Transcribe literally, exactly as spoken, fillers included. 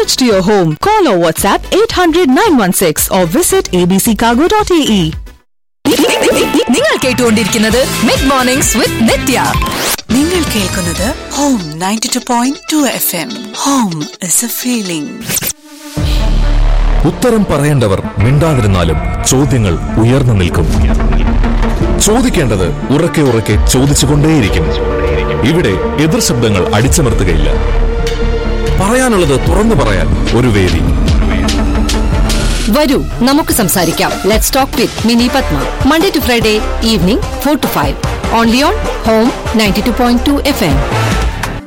delivered to your home. Call or WhatsApp eight hundred nine one six or visit a b c cargo dot a e. നിങ്ങൾ കേട്ടുകൊണ്ടിരിക്കുന്നത് mid mornings വിത്ത് നിത്യ. നിങ്ങൾ കേൾക്കുന്നത് home ninety-two point two F M. Home is a feeling. ഉത്തരം പറയേണ്ടവർ മിണ്ടാതിരുന്നാലും ചോദ്യങ്ങൾ ഉയർന്നു നിൽക്കും. ചോദിക്കേണ്ടത് ഉറക്കെ ഉറക്കെ ചോദിച്ചുകൊണ്ടേയിരിക്കും. ഇവിടെ എതിർ ശബ്ദങ്ങൾ അടിച്ചമർത്തുകയില്ല. പറയാനുള്ളത് തുറന്നു പറയാൻ ഒരു വേദി. വരൂ നമുക്ക് സംസാരിക്കാം. Let's talk with mini Padma. Monday to Friday evening four to five. Only on home ninety-two point two F M.